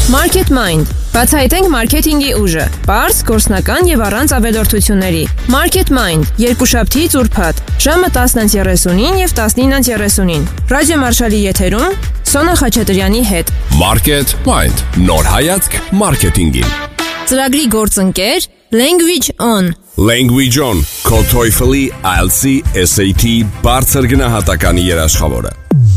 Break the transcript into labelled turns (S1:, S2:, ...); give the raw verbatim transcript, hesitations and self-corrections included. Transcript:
S1: Market Mind. Բացահայտենք մարքեթինգի ուժը։ Պարզ, գործնական եւ առանց ավելորդությունների։ Market Mind. Երկուշաբթի ծուրփաթ։ Ժամը տասնը երեսունին եւ տասնինը երեսունին։ Ռադիո Մարշալի եթերում Սոնա Խաչատրյանի հետ։
S2: Market Mind. Նոր հայացք մարքեթինգին։
S1: Ծրագրի գործընկեր Language On.
S2: Language On. Քո TOEFL-ի, I E L T S, S A T բարձր գնահատականի երաշխավորը։